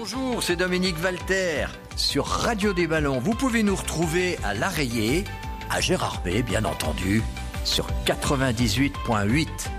Bonjour, c'est Dominique Walter sur Radio des Ballons. Vous pouvez nous retrouver à l'Arreillé, à Gérardmer bien entendu, sur 98.8.